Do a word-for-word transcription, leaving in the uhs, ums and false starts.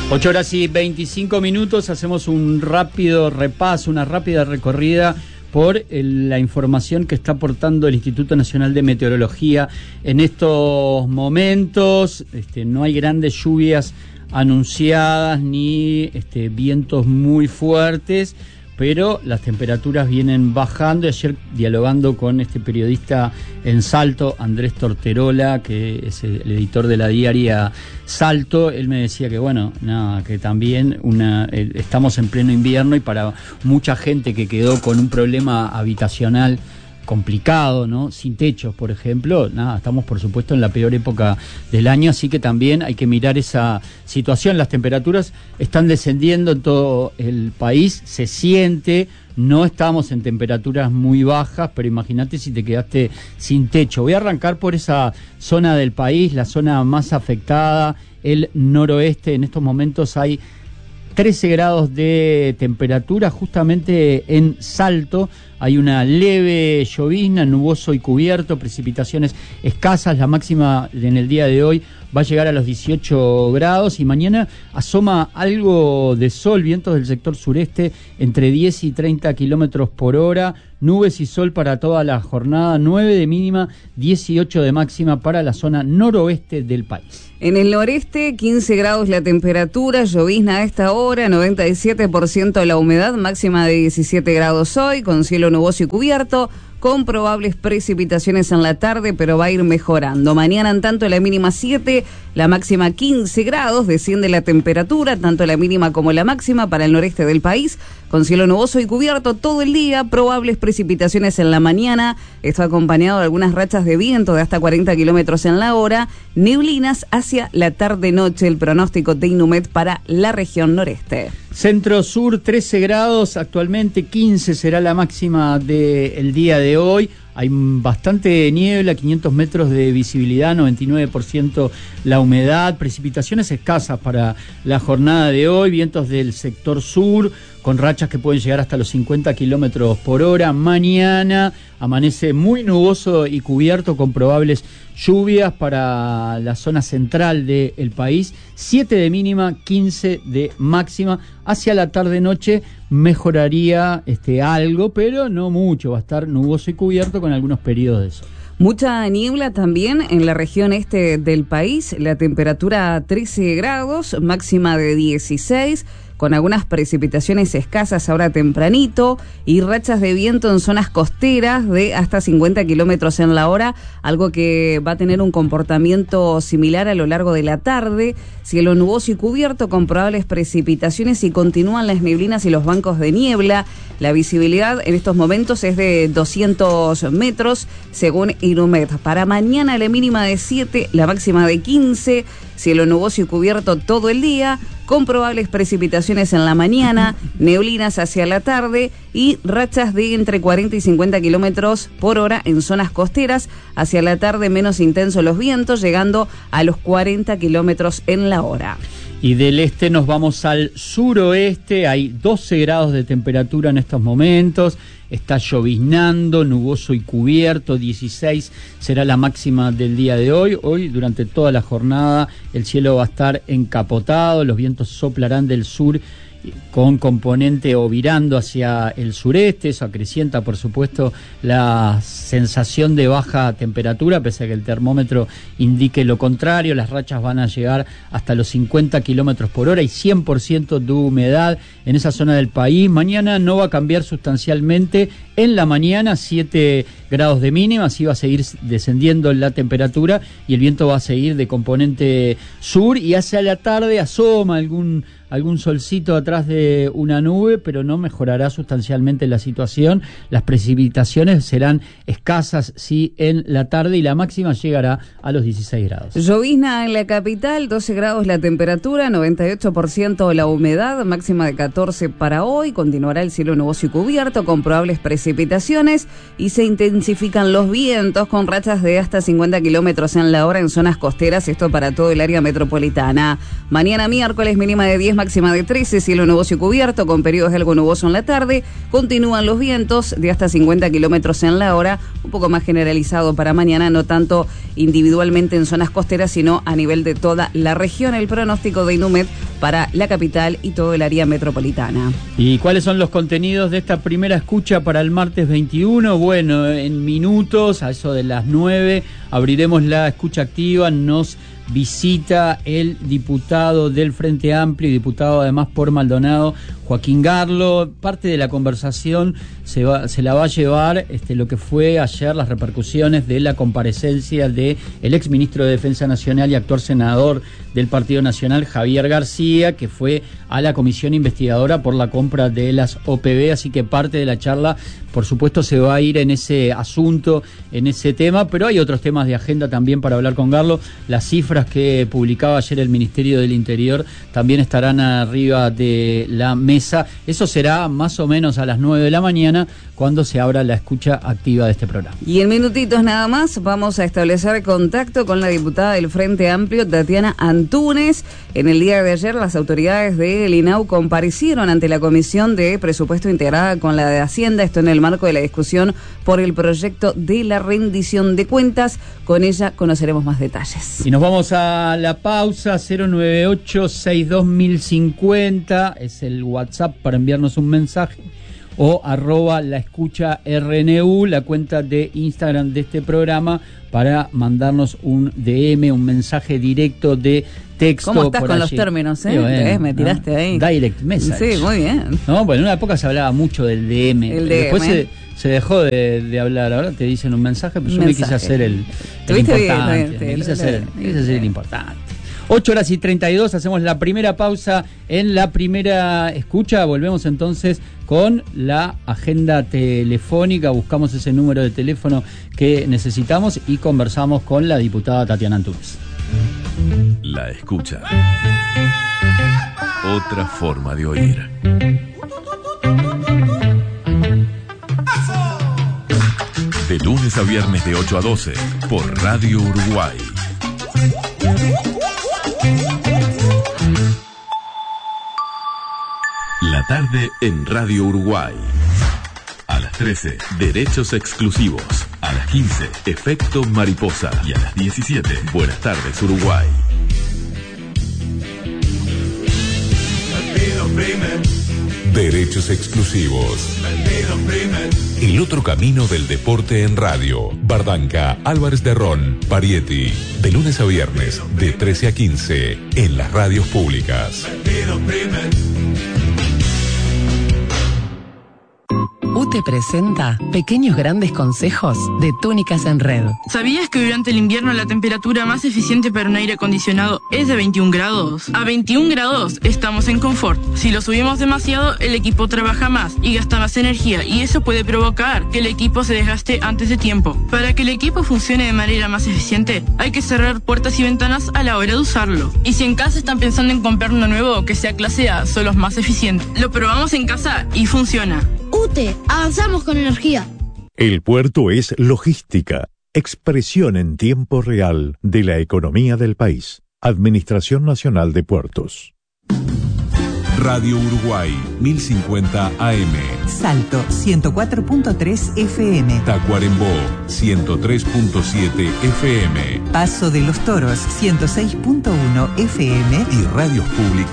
ocho horas y veinticinco minutos, hacemos un rápido repaso, una rápida recorrida por el, la información que está aportando el Instituto Nacional de Meteorología. En estos momentos este, no hay grandes lluvias anunciadas ni este, vientos muy fuertes, pero las temperaturas vienen bajando. Ayer, dialogando con este periodista en Salto, Andrés Torterola, que es el, el editor de la diaria Salto, él me decía que bueno, nada, que también una, eh, estamos en pleno invierno y para mucha gente que quedó con un problema habitacional complicado, ¿no? Sin techos, por ejemplo, nada, estamos por supuesto en la peor época del año, así que también hay que mirar esa situación. Las temperaturas están descendiendo en todo el país, se siente, no estamos en temperaturas muy bajas, pero imagínate si te quedaste sin techo. Voy a arrancar por esa zona del país, la zona más afectada, el noroeste. En estos momentos hay trece grados de temperatura, justamente en Salto hay una leve llovizna, nuboso y cubierto, precipitaciones escasas. La máxima en el día de hoy va a llegar a los dieciocho grados y mañana asoma algo de sol, vientos del sector sureste entre diez y treinta kilómetros por hora, nubes y sol para toda la jornada, nueve de mínima, dieciocho de máxima para la zona noroeste del país. En el noreste, quince grados la temperatura, llovizna a esta hora, noventa y siete por ciento la humedad, máxima de diecisiete grados hoy, con cielo nuboso y cubierto, con probables precipitaciones en la tarde, pero va a ir mejorando. Mañana, en tanto, la mínima siete, la máxima quince grados, desciende la temperatura, tanto la mínima como la máxima para el noreste del país, con cielo nuboso y cubierto todo el día, probables precipitaciones en la mañana, esto acompañado de algunas rachas de viento de hasta cuarenta kilómetros en la hora, neblinas hacia la tarde-noche, el pronóstico de Inumet para la región noreste. Centro-sur, trece grados, actualmente quince será la máxima del día de hoy. Hay bastante niebla, quinientos metros de visibilidad, noventa y nueve por ciento la humedad, precipitaciones escasas para la jornada de hoy, vientos del sector sur, con rachas que pueden llegar hasta los cincuenta kilómetros por hora. Mañana amanece muy nuboso y cubierto, con probables lluvias para la zona central del país, siete de mínima, quince de máxima. Hacia la tarde-noche mejoraría este, algo, pero no mucho, va a estar nuboso y cubierto con algunos periodos de sol. Mucha niebla también en la región este del país, la temperatura trece grados, máxima de dieciséis, con algunas precipitaciones escasas ahora tempranito y rachas de viento en zonas costeras de hasta cincuenta kilómetros en la hora, algo que va a tener un comportamiento similar a lo largo de la tarde. Cielo nuboso y cubierto con probables precipitaciones y continúan las neblinas y los bancos de niebla. La visibilidad en estos momentos es de doscientos metros según Inumet. Para mañana la mínima de siete, la máxima de quince, cielo nuboso y cubierto todo el día, con probables precipitaciones en la mañana, neblinas hacia la tarde y rachas de entre cuarenta y cincuenta kilómetros por hora en zonas costeras. Hacia la tarde menos intensos los vientos, llegando a los cuarenta kilómetros en la hora. Y del este nos vamos al suroeste, hay doce grados de temperatura en estos momentos, está lloviznando, nuboso y cubierto, dieciséis será la máxima del día de hoy. Hoy, durante toda la jornada, el cielo va a estar encapotado, los vientos soplarán del sur con componente o virando hacia el sureste. Eso acrecienta, por supuesto, la sensación de baja temperatura, pese a que el termómetro indique lo contrario. Las rachas van a llegar hasta los cincuenta kilómetros por hora y cien por ciento de humedad en esa zona del país. Mañana no va a cambiar sustancialmente. En la mañana, siete grados de mínima, así va a seguir descendiendo la temperatura y el viento va a seguir de componente sur, y hacia la tarde asoma algún algún solcito atrás de una nube, pero no mejorará sustancialmente la situación. Las precipitaciones serán escasas, sí, en la tarde, y la máxima llegará a los dieciséis grados. Llovizna en la capital, doce grados la temperatura, noventa y ocho por ciento la humedad, máxima de catorce para hoy. Continuará el cielo nuboso y cubierto con probables precipitaciones y se intensifican los vientos con rachas de hasta cincuenta kilómetros en la hora en zonas costeras, esto para todo el área metropolitana. Mañana miércoles, mínima de diez, máxima de trece, cielo nuboso y cubierto con periodos de algo nuboso en la tarde. Continúan los vientos de hasta cincuenta kilómetros en la hora, un poco más generalizado para mañana, no tanto individualmente en zonas costeras, sino a nivel de toda la región. El pronóstico de Inumet para la capital y todo el área metropolitana. ¿Y cuáles son los contenidos de esta primera escucha para el martes veintiuno? Bueno, en minutos, a eso de las nueve, abriremos la escucha activa. Nos visita el diputado del Frente Amplio y diputado además por Maldonado, Joaquín Garlo. Parte de la conversación se, va, se la va a llevar este, lo que fue ayer las repercusiones de la comparecencia del exministro de Defensa Nacional y actual senador del Partido Nacional, Javier García, que fue a la comisión investigadora por la compra de las O P B, así que parte de la charla, por supuesto, se va a ir en ese asunto, en ese tema, pero hay otros temas de agenda también para hablar con Garlo. Las cifras que publicaba ayer el Ministerio del Interior también estarán arriba de la mesa. Eso será más o menos a las nueve de la mañana, cuando se abra la escucha activa de este programa. Y en minutitos nada más vamos a establecer contacto con la diputada del Frente Amplio, Tatiana Antúnez. En el día de ayer las autoridades del I N A U comparecieron ante la Comisión de Presupuesto integrada con la de Hacienda, esto en el marco de la discusión por el proyecto de la rendición de cuentas. Con ella conoceremos más detalles. Y nos vamos a la pausa. Cero nueve ocho seis dos mil cincuenta es el WhatsApp para enviarnos un mensaje, o arroba la escucha R N U, la cuenta de Instagram de este programa, para mandarnos un D M, un mensaje directo de texto. ¿Cómo estás por con allí. Los términos, eh? Sí, bueno, ¿Ves? Me tiraste ¿no? ahí. Direct message. Sí, muy bien. No, bueno, en una época se hablaba mucho del D M. El D M. Después se, se dejó de, de hablar. Ahora te dicen un mensaje, pero yo mensaje. me quise hacer el, el Bien, importante. bien, me bien, quise hacer, bien, me quise hacer el importante. ocho horas y treinta y dos, hacemos la primera pausa en la primera escucha. Volvemos entonces con la agenda telefónica, buscamos ese número de teléfono que necesitamos y conversamos con la diputada Tatiana Antúnez. La escucha. Otra forma de oír. De lunes a viernes de ocho a doce por Radio Uruguay. La tarde en Radio Uruguay. A las trece, Derechos Exclusivos. A las quince, Efecto Mariposa. Y a las diecisiete, Buenas tardes Uruguay. Derechos Exclusivos. El otro camino del deporte en radio. Bardanca, Álvarez de Ron, Parietti. De lunes a viernes, de trece a quince, en las radios públicas. U T E presenta Pequeños Grandes Consejos de Túnicas en Red. ¿Sabías que durante el invierno la temperatura más eficiente para un aire acondicionado es de veintiún grados? A veintiún grados estamos en confort. Si lo subimos demasiado, el equipo trabaja más y gasta más energía, y eso puede provocar que el equipo se desgaste antes de tiempo. Para que el equipo funcione de manera más eficiente, hay que cerrar puertas y ventanas a la hora de usarlo. Y si en casa están pensando en comprar uno nuevo que sea clase A, son los más eficientes. Lo probamos en casa y funciona. U T E, avanzamos con energía. El puerto es logística, expresión en tiempo real de la economía del país. Administración Nacional de Puertos. Radio Uruguay, mil cincuenta A M. Salto, ciento cuatro punto tres F M. Tacuarembó, ciento tres punto siete F M. Paso de los Toros, ciento seis punto uno F M. Y radios públicas